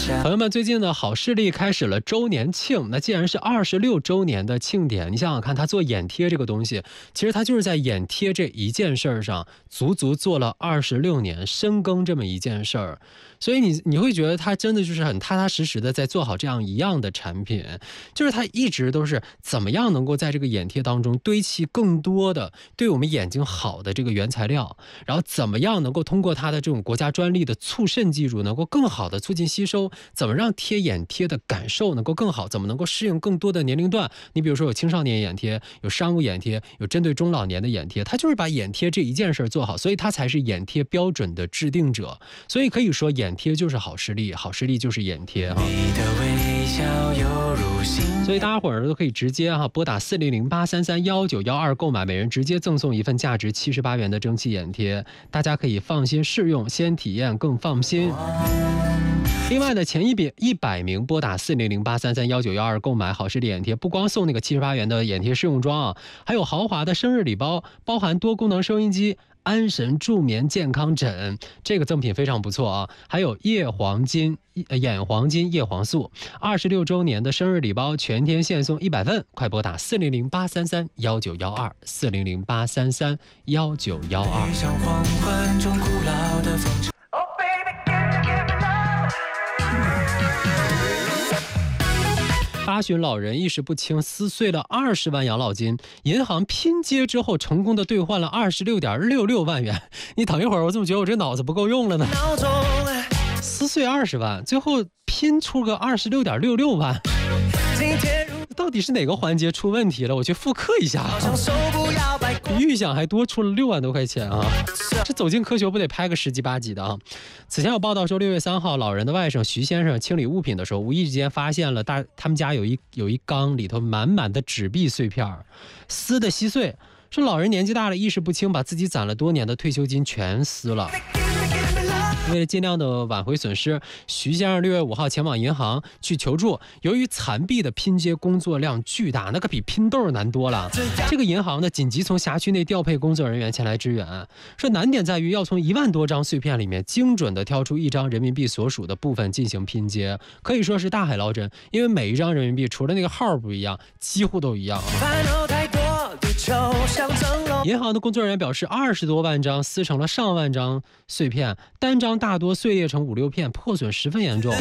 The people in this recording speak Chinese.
朋友们，最近呢，好视力开始了周年庆。那既然是26周年的庆典，你想想看，他做眼贴这个东西，其实他就是在眼贴这一件事儿上，足足做了26年，深耕这么一件事儿。所以你会觉得他真的就是很踏踏实实的在做好这样一样的产品，就是他一直都是怎么样能够在这个眼贴当中堆砌更多的对我们眼睛好的这个原材料，然后怎么样能够通过它的这种国家专利的促渗技术，能够更好的促进吸收，怎么让贴眼贴的感受能够更好，怎么能够适应更多的年龄段。你比如说有青少年眼贴，有商务眼贴，有针对中老年的眼贴，他就是把眼贴这一件事做好，所以他才是眼贴标准的制定者。所以可以说眼贴就是好视力，好视力就是眼贴哈。所以大家伙儿都可以直接拨打4008331912购买，每人直接赠送一份价值78元的蒸汽眼贴，大家可以放心试用，先体验更放心。另外呢，前100名拨打4008331912购买好视力眼贴，不光送那个78元的眼贴试用装还有豪华的生日礼包，包含多功能收音机、安神助眠健康枕，这个赠品非常不错还有眼黄金叶黄素，26周年的生日礼包全天现送100份，快拨打4008331912 4008331912。8旬老人意识不清，撕碎了20万养老金，银行拼接之后成功的兑换了26.66万元。你等一会儿，我怎么觉得我这脑子不够用了呢？撕碎20万，最后拼出个26.66万，到底是哪个环节出问题了？我去复刻一下比预想还多出了6万多块钱这走进科学不得拍个10集8集的此前有报道说，6月3号，老人的外甥徐先生清理物品的时候，无意之间发现了他们家有一缸里头满满的纸币碎片，撕得稀碎。说老人年纪大了，意识不清，把自己攒了多年的退休金全撕了。为了尽量的挽回损失，徐先生6月5号前往银行去求助。由于残币的拼接工作量巨大，那可比拼豆难多了。这个银行呢，紧急从辖区内调配工作人员前来支援。说难点在于要从1万多张碎片里面精准的挑出1张人民币所属的部分进行拼接，可以说是大海捞针。因为每一张人民币除了那个号不一样，几乎都一样银行的工作人员表示，20多万张撕成了上万张碎片，单张大多碎裂成5、6片，破损十分严重。